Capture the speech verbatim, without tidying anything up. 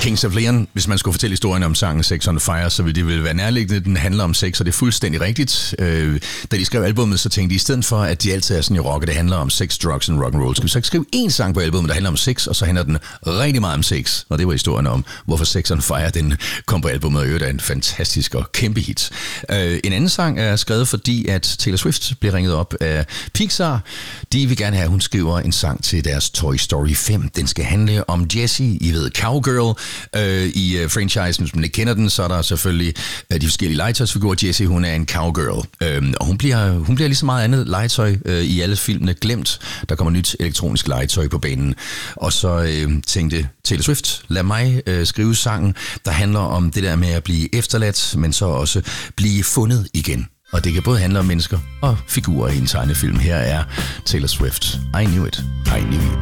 Kings of Leon, hvis man skulle fortælle historien om sangen Sex on Fire, så ville det vel være nærliggende. Den handler om sex, og det er fuldstændig rigtigt. Øh, da de skrev albumet, så tænkte de, i stedet for, at de altid er sådan i rock, og det handler om sex, drugs and rock and roll, skal vi så skrive én sang på albumet, der handler om sex, og så handler den rigtig meget om sex. Og det var historien om, hvorfor Sex on Fire, den kom på albumet, og er en fantastisk og kæmpe hit. Øh, en anden sang er skrevet, fordi at Taylor Swift blev ringet op af Pixar. De vil gerne have, at hun skriver en sang til deres Toy Story fem. Den skal handle om Jessie, I ved, Cowgirl. Øh, I uh, franchisen, hvis man ikke kender den, så er der selvfølgelig uh, de forskellige legetøjsfigurer. Jessie, hun er en cowgirl. Øh, og hun bliver, hun bliver lige så meget andet legetøj øh, i alle filmene glemt. Der kommer nyt elektronisk legetøj på banen. Og så øh, tænkte Taylor Swift, lad mig øh, skrive sangen, der handler om det der med at blive efterladt, men så også blive fundet igen. Og det kan både handle om mennesker og figurer i en tegnefilm. Her er Taylor Swift. I knew it. I knew it.